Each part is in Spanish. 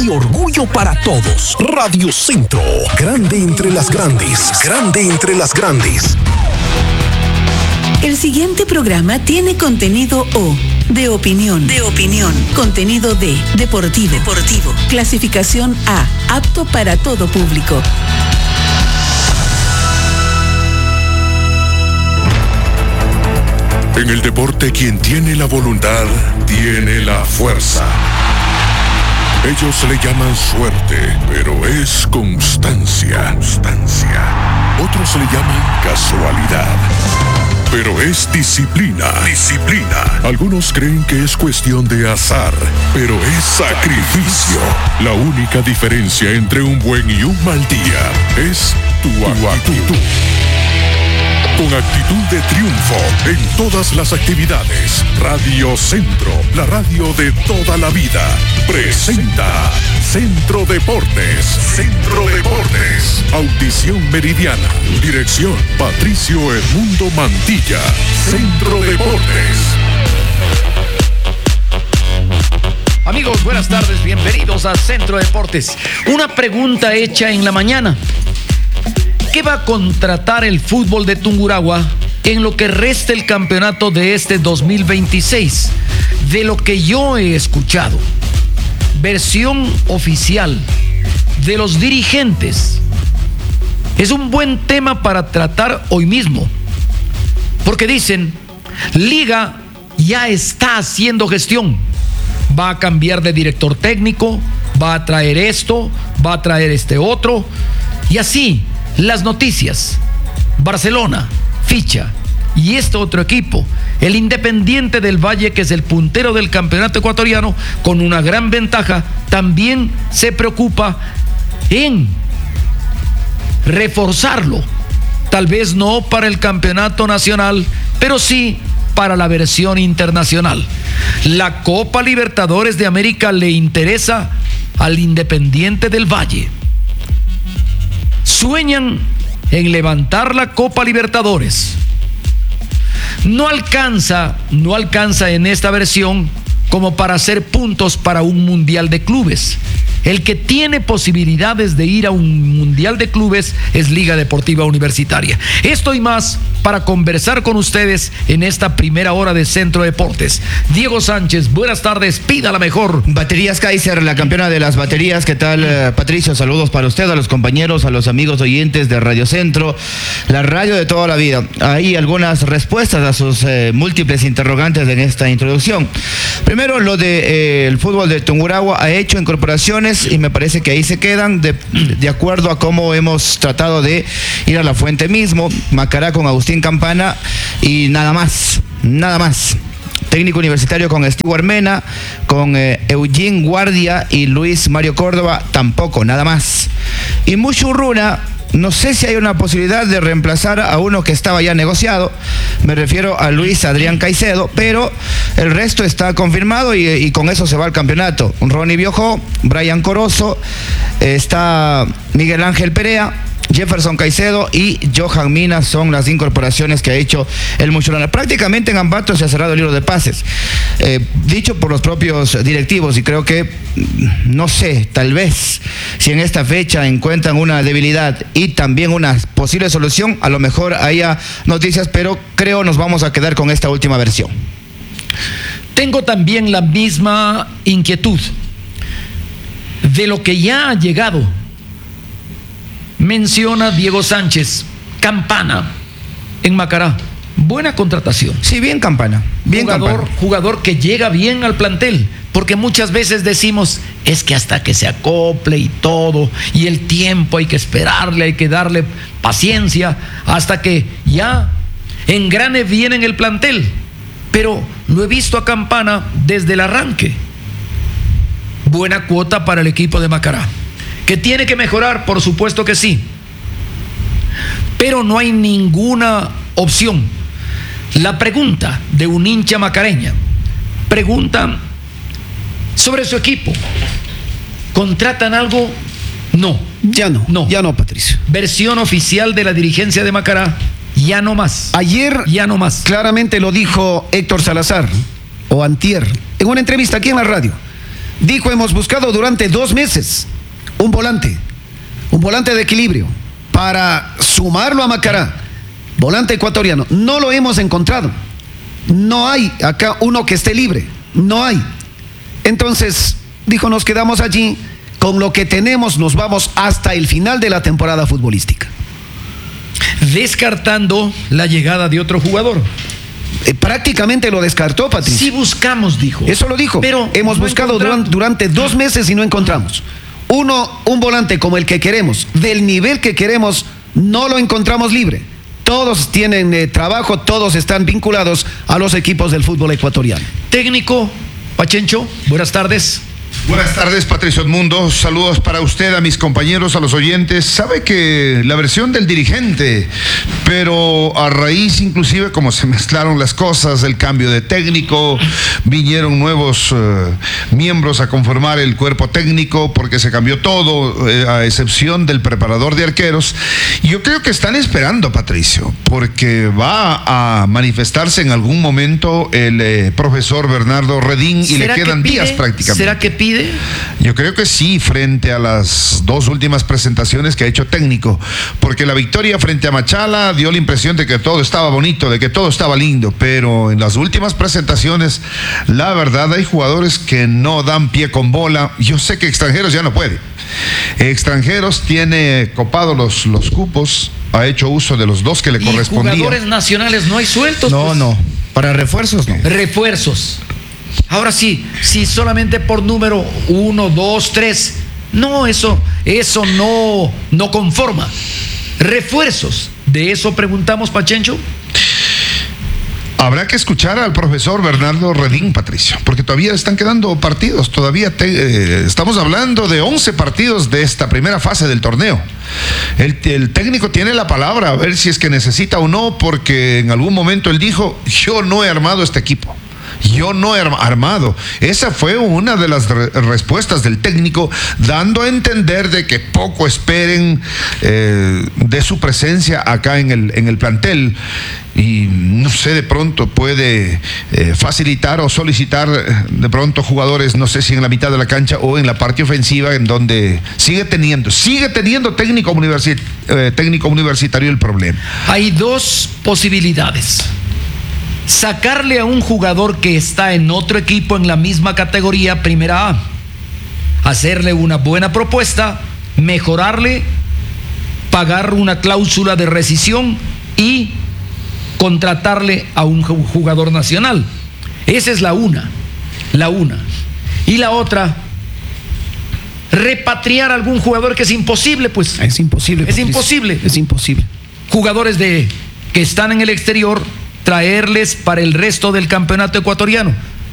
y orgullo para todos. Radio Centro, grande entre las grandes, grande entre las grandes. El siguiente programa tiene contenido de opinión, contenido deportivo, clasificación A, apto para todo público. En el deporte, quien tiene la voluntad, tiene la fuerza. Ellos le llaman suerte, pero es constancia. Otros le llaman casualidad, pero es disciplina. Algunos creen que es cuestión de azar, pero es sacrificio. La única diferencia entre un buen y un mal día es tu actitud. Con actitud de triunfo en todas las actividades, Radio Centro, la radio de toda la vida, presenta Centro Deportes. Audición meridiana. Dirección Patricio Edmundo Mantilla. Centro Deportes. Amigos, buenas tardes, bienvenidos a Centro Deportes. Una pregunta hecha en la mañana. ¿Qué va a contratar el fútbol de Tungurahua en lo que resta el campeonato de este 2026? De lo que yo he escuchado, versión oficial de los dirigentes, es un buen tema para tratar hoy mismo. Porque dicen, Liga ya está haciendo gestión. Va a cambiar de director técnico, va a traer esto, va a traer este otro, y así. Las noticias: Barcelona ficha, y este otro equipo, el Independiente del Valle, que es el puntero del campeonato ecuatoriano, con una gran ventaja, también se preocupa en reforzarlo. Tal vez no para el campeonato nacional, pero sí para la versión internacional. La Copa Libertadores de América le interesa al Independiente del Valle. Sueñan en levantar la Copa Libertadores. No alcanza en esta versión como para hacer puntos para un mundial de clubes. El que tiene posibilidades de ir a un mundial de clubes es Liga Deportiva Universitaria. Esto y más para conversar con ustedes en esta primera hora de Centro Deportes. Diego Sánchez, buenas tardes, pida la mejor. Baterías Kaiser, la campeona de las baterías. ¿Qué tal, Patricio? Saludos para usted, a los compañeros, a los amigos oyentes de Radio Centro, la radio de toda la vida. Hay algunas respuestas a sus múltiples interrogantes en esta introducción. Primero, lo de el fútbol de Tungurahua ha hecho incorporaciones y me parece que ahí se quedan de acuerdo a cómo hemos tratado de ir a la fuente mismo. Macará con Agustín Campana y nada más. Técnico universitario con Stewart Mena, con Eugene Guardia y Luis Mario Córdoba, tampoco, nada más. Y Muchurruna, no sé si hay una posibilidad de reemplazar a uno que estaba ya negociado, me refiero a Luis Adrián Caicedo, pero el resto está confirmado y con eso se va al campeonato. Ronnie Biojó, Brian Corozo, está Miguel Ángel Perea, Jefferson Caicedo y Johan Mina son las incorporaciones que ha hecho el Muchurruna. Prácticamente en Ambato se ha cerrado el libro de pases, dicho por los propios directivos, y creo que, no sé, tal vez si en esta fecha encuentran una debilidad y también una posible solución, a lo mejor haya noticias, pero creo nos vamos a quedar con esta última versión. Tengo también la misma inquietud de lo que ya ha llegado. Menciona Diego Sánchez, Campana en Macará. Buena contratación. Sí, bien Campana. Bien jugador que llega bien al plantel. Porque muchas veces decimos, es que hasta que se acople y todo, y el tiempo hay que esperarle, hay que darle paciencia, hasta que ya engrane bien en el plantel. Pero lo he visto a Campana desde el arranque. Buena cuota para el equipo de Macará. ¿Que tiene que mejorar? Por supuesto que sí. Pero no hay ninguna opción. La pregunta de un hincha macareña, pregunta sobre su equipo. ¿Contratan algo? No. Ya no, Patricio. Versión oficial de la dirigencia de Macará, ya no más. Ayer ya no más. Claramente lo dijo Héctor Salazar, o antier, en una entrevista aquí en la radio. Dijo, hemos buscado durante 2 meses un volante de equilibrio para sumarlo a Macará, volante ecuatoriano. No lo hemos encontrado. No hay acá uno que esté libre, no hay. Entonces, dijo, nos quedamos allí, con lo que tenemos nos vamos hasta el final de la temporada futbolística. Descartando la llegada de otro jugador. Prácticamente lo descartó, Patricio. Sí buscamos, dijo. Eso lo dijo. Pero hemos buscado durante 2 meses y no encontramos. Un volante como el que queremos, del nivel que queremos, no lo encontramos libre. Todos tienen trabajo, todos están vinculados a los equipos del fútbol ecuatoriano. Técnico Pachencho, buenas tardes. Buenas tardes, Patricio Edmundo. Saludos para usted, a mis compañeros, a los oyentes. Sabe que la versión del dirigente, pero a raíz inclusive como se mezclaron las cosas, el cambio de técnico, vinieron nuevos miembros a conformar el cuerpo técnico porque se cambió todo, a excepción del preparador de arqueros. Y yo creo que están esperando, Patricio, porque va a manifestarse en algún momento el profesor Bernardo Redín y le quedan días prácticamente. ¿Será que pide? Yo creo que sí, frente a las 2 últimas presentaciones que ha hecho técnico, porque la victoria frente a Machala dio la impresión de que todo estaba bonito, de que todo estaba lindo, pero en las últimas presentaciones, la verdad, hay jugadores que no dan pie con bola. Yo sé que Extranjeros ya no puede. Extranjeros tiene copado los cupos, ha hecho uso de los 2 que le correspondían. Jugadores nacionales no hay sueltos. No, pues. No, para refuerzos no. Refuerzos. Ahora sí, si solamente por número 1, 2, 3, no, eso no conforma. Refuerzos, ¿de eso preguntamos, Pachencho? Habrá que escuchar al profesor Bernardo Redín, Patricio, porque todavía están quedando partidos, estamos hablando de 11 partidos de esta primera fase del torneo. El técnico tiene la palabra, a ver si es que necesita o no, porque en algún momento él dijo, yo no he armado este equipo. Yo no he armado. Esa fue una de las respuestas del técnico, dando a entender de que poco esperen de su presencia acá en el plantel. Y no sé, de pronto puede facilitar o solicitar de pronto jugadores, no sé si en la mitad de la cancha o en la parte ofensiva, en donde sigue teniendo técnico universitario el problema. Hay 2 posibilidades. Sacarle a un jugador que está en otro equipo en la misma categoría, primera A, hacerle una buena propuesta, mejorarle, pagar una cláusula de rescisión y contratarle a un jugador nacional. Esa es la una. Y la otra, repatriar a algún jugador, que es imposible, pues. Es imposible. Es imposible. Es imposible. Jugadores que están en el exterior, traerles para el resto del campeonato ecuatoriano.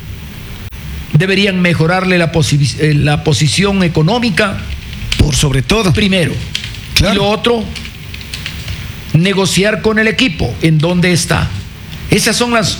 Deberían mejorarle la posición económica. Por sobre todo. Primero. Claro. Y lo otro, negociar con el equipo en donde está. Esas son las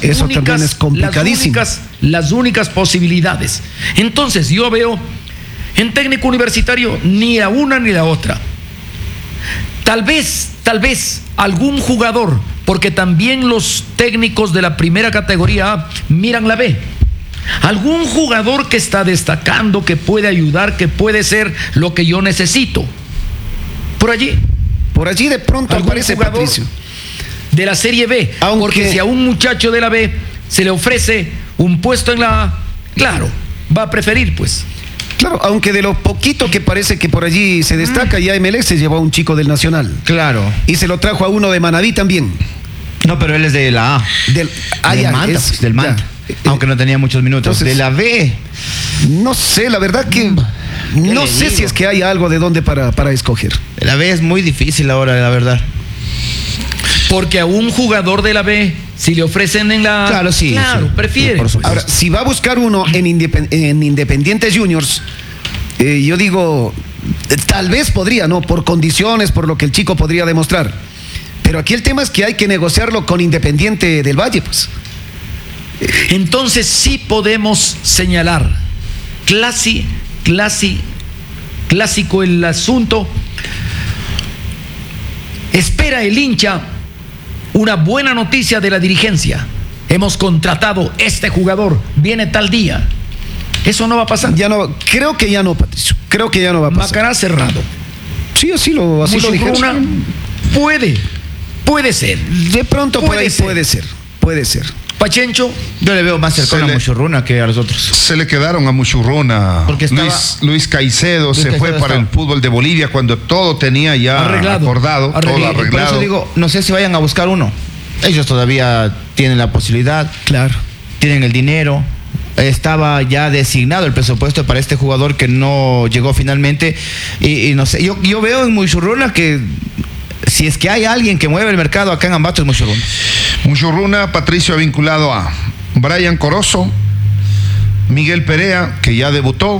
únicas posibilidades. Entonces yo veo en técnico universitario ni la una ni la otra. Tal vez algún jugador, porque también los técnicos de la primera categoría A miran la B. Algún jugador que está destacando, que puede ayudar, que puede ser lo que yo necesito. Por allí de pronto aparece Patricio. De la Serie B. Porque si a un muchacho de la B se le ofrece un puesto en la A, claro, va a preferir, pues. Claro, aunque de lo poquito que parece que por allí se destaca, ya MLS se llevó a un chico del Nacional. Claro. Y se lo trajo a uno de Manaví también. No, pero él es de la A. Del Manta. Aunque no tenía muchos minutos. Entonces, de la B. No sé, la verdad que no sé si es que hay algo de dónde para escoger. La B es muy difícil ahora, la verdad. Porque a un jugador de la B, si le ofrecen en la... Claro, sí. Prefiere. Ahora, si va a buscar uno en Independientes Juniors, yo digo, tal vez podría, ¿no? Por condiciones, por lo que el chico podría demostrar. Pero aquí el tema es que hay que negociarlo con Independiente del Valle, pues. Entonces sí podemos señalar, clásico el asunto. Espera el hincha una buena noticia de la dirigencia. Hemos contratado este jugador, viene tal día. Eso no va a pasar. Ya no, creo que ya no, Patricio. Creo que ya no va a pasar. Macará cerrado. Sí, así lo dijeron. Muchugruna puede ser. De pronto por ahí puede ser. Pachencho, Yo le veo más cercano a Muchurruna que a los otros. Se le quedaron a Muchurruna. Porque estaba- Luis Caicedo se fue para el fútbol de Bolivia cuando todo tenía ya acordado, todo Por arreglado. eso digo, no sé si vayan a buscar uno. Ellos todavía tienen la posibilidad, Claro. tienen el dinero. Estaba ya designado el presupuesto para este jugador que no llegó finalmente. Y no sé, yo veo en Muchurruna que si es que hay alguien que mueve el mercado acá en Ambato es Muchurruna. Muchurruna, Patricio, ha vinculado a Brian Corozo, Miguel Perea, que ya debutó,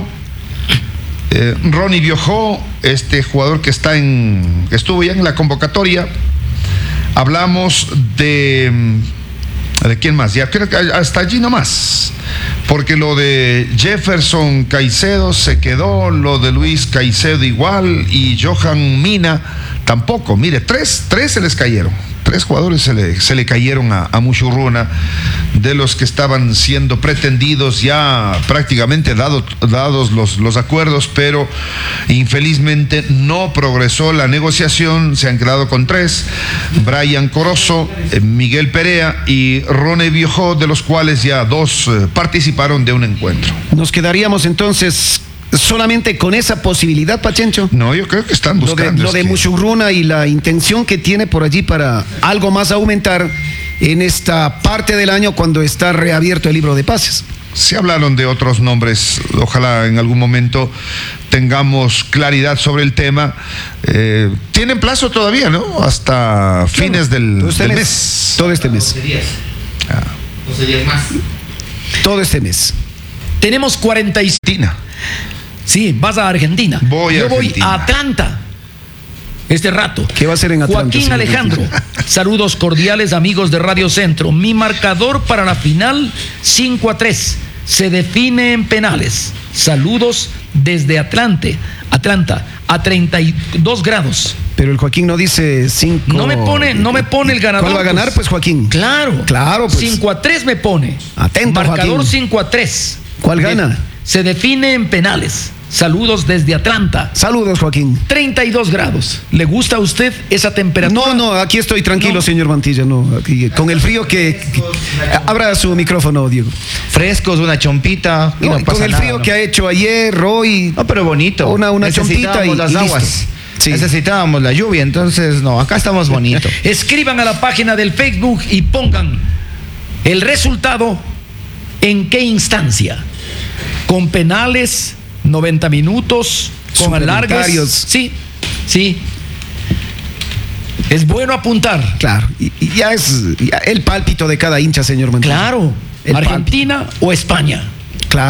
Ronnie Biojó, este jugador que estuvo ya en la convocatoria. Hablamos de quién más, ya creo que hasta allí nomás, porque lo de Jefferson Caicedo se quedó, lo de Luis Caicedo igual, y Johan Mina tampoco. Mire, tres se les cayeron. 3 jugadores se le cayeron a Muchurruna, de los que estaban siendo pretendidos, ya prácticamente dados los acuerdos, pero infelizmente no progresó la negociación. Se han quedado con 3: Brian Corozo, Miguel Perea y Ronnie Biojó, de los cuales ya 2 participaron de un encuentro. Nos quedaríamos entonces solamente con esa posibilidad, Pachencho. No, yo creo que están buscando. Lo de Muchurruna y la intención que tiene por allí para algo más aumentar en esta parte del año cuando está reabierto el libro de pases. Se hablaron de otros nombres, ojalá en algún momento tengamos claridad sobre el tema. Tienen plazo todavía, ¿no? Hasta fines del mes. Todo este mes. 12 días más. Todo este mes. tenemos 46. Sí, vas a Argentina. Yo voy a Atlanta este rato. ¿Qué va a hacer en Atlanta? Joaquín Alejandro, saludos cordiales amigos de Radio Centro. Mi marcador para la final 5-3. Se define en penales. Saludos desde Atlanta, a 32 grados. Pero el Joaquín no dice 5. No me pone el ganador. ¿Cuál va a ganar, pues, Joaquín? Claro, pues. 5-3 me pone. Atento, marcador Joaquín. 5-3. ¿Cuál gana? Se define en penales. Saludos desde Atlanta. Saludos, Joaquín. 32 grados. ¿Le gusta a usted esa temperatura? No, aquí estoy tranquilo, señor Mantilla. No, aquí, con el frío que abra su micrófono, Diego. Frescos, una chompita. No, con el frío que ha hecho ayer, hoy. No, pero bonito. Una chompita y las aguas. listo. Sí. Necesitábamos la lluvia, entonces no, acá estamos bonitos. Escriban a la página del Facebook y pongan el resultado en qué instancia. Con penales, 90 minutos, con alargues. Sí. Es bueno apuntar. Claro, y ya es el pálpito de cada hincha, señor Mantilla. Claro. El Argentina o España.